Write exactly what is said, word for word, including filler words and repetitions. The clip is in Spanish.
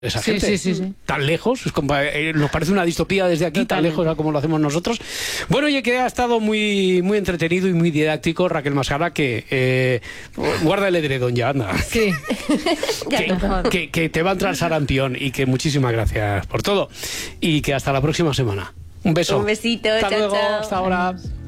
esa Sí, gente, sí, sí, sí. tan lejos, es como, eh, nos parece una distopía desde aquí, Totalmente. tan lejos a como lo hacemos nosotros. Bueno, oye, que ha estado muy muy entretenido y muy didáctico, Raquel Mascara, que eh, guarda el edredón ya, anda. Sí. que, que, que te va a entrar sarampión y que muchísimas gracias por todo y que hasta la próxima semana. Un beso. Un besito, Hasta chao, luego, chao. hasta ahora.